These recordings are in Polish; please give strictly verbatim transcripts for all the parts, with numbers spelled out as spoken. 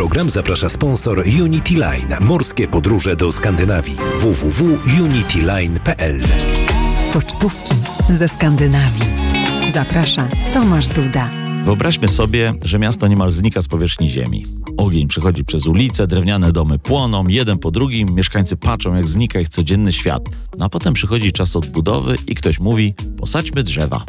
program zaprasza sponsor Unity Line. Morskie podróże do Skandynawii. w w w kropka unity line kropka p l. Pocztówki ze Skandynawii. Zaprasza Tomasz Duda. Wyobraźmy sobie, że miasto niemal znika z powierzchni ziemi. Ogień przechodzi przez ulice, drewniane domy płoną, jeden po drugim, mieszkańcy patrzą, jak znika ich codzienny świat. No a potem przychodzi czas odbudowy i ktoś mówi: posadźmy drzewa.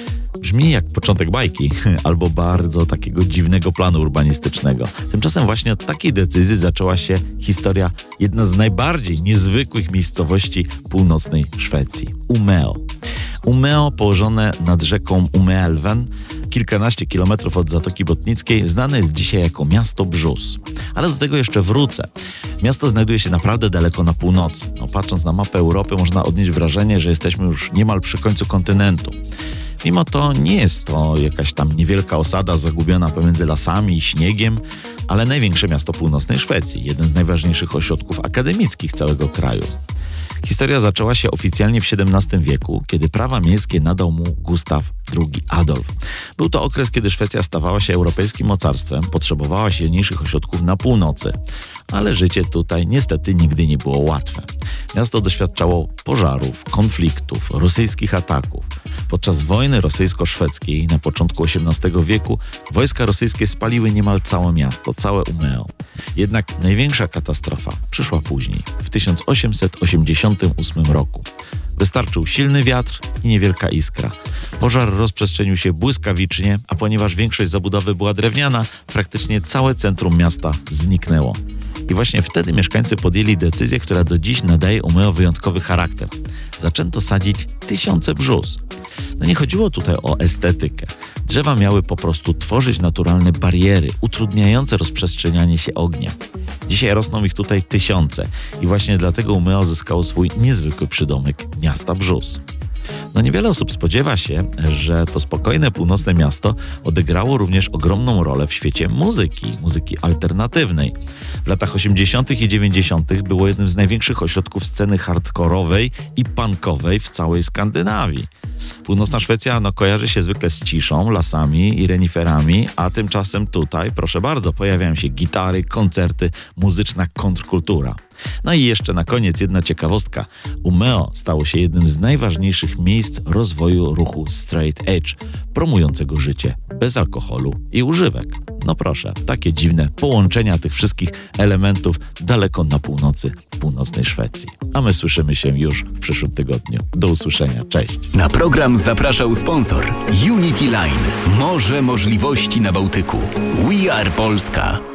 Brzmi jak początek bajki, albo bardzo takiego dziwnego planu urbanistycznego. Tymczasem właśnie od takiej decyzji zaczęła się historia jedna z najbardziej niezwykłych miejscowości północnej Szwecji. Umeå. Umeå, położone nad rzeką Umeälven, kilkanaście kilometrów od Zatoki Botnickiej, znane jest dzisiaj jako miasto Brzóz. Ale do tego jeszcze wrócę. Miasto znajduje się naprawdę daleko na północy. No, patrząc na mapę Europy, można odnieść wrażenie, że jesteśmy już niemal przy końcu kontynentu. Mimo to nie jest to jakaś tam niewielka osada zagubiona pomiędzy lasami i śniegiem, ale największe miasto północnej Szwecji, jeden z najważniejszych ośrodków akademickich całego kraju. Historia zaczęła się oficjalnie w siedemnastym wieku, kiedy prawa miejskie nadał mu Gustaw drugi Adolf. Był to okres, kiedy Szwecja stawała się europejskim mocarstwem, potrzebowała silniejszych ośrodków na północy, ale życie tutaj niestety nigdy nie było łatwe. Miasto doświadczało pożarów, konfliktów, rosyjskich ataków. Podczas wojny rosyjsko-szwedzkiej na początku osiemnastego wieku wojska rosyjskie spaliły niemal całe miasto, całe Umeå. Jednak największa katastrofa przyszła później, w tysiąc osiemset osiemdziesiątym ósmym roku. Wystarczył silny wiatr i niewielka iskra. Pożar rozprzestrzenił się błyskawicznie, a ponieważ większość zabudowy była drewniana, praktycznie całe centrum miasta zniknęło. I właśnie wtedy mieszkańcy podjęli decyzję, która do dziś nadaje Umeå wyjątkowy charakter. Zaczęto sadzić tysiące brzóz. No nie chodziło tutaj o estetykę. Drzewa miały po prostu tworzyć naturalne bariery, utrudniające rozprzestrzenianie się ognia. Dzisiaj rosną ich tutaj tysiące i właśnie dlatego Umeå zyskało swój niezwykły przydomek miasta Brzóz. No niewiele osób spodziewa się, że to spokojne północne miasto odegrało również ogromną rolę w świecie muzyki, muzyki alternatywnej. W latach osiemdziesiątych i dziewięćdziesiątych było jednym z największych ośrodków sceny hardkorowej i punkowej w całej Skandynawii. Północna Szwecja no, kojarzy się zwykle z ciszą, lasami i reniferami, a tymczasem tutaj, proszę bardzo, pojawiają się gitary, koncerty, muzyczna kontrkultura. No i jeszcze na koniec jedna ciekawostka. Umeå stało się jednym z najważniejszych miejsc rozwoju ruchu straight edge, promującego życie bez alkoholu i używek. No proszę, takie dziwne połączenia tych wszystkich elementów daleko na północy, w północnej Szwecji. A my słyszymy się już w przyszłym tygodniu. Do usłyszenia. Cześć. Na program zapraszał sponsor Unity Line. Morze możliwości na Bałtyku. We are Polska.